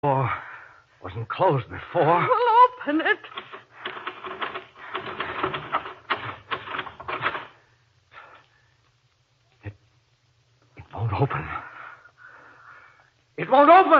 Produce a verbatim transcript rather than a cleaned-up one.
door wasn't closed before. Well, open it. It, it won't open. It won't open!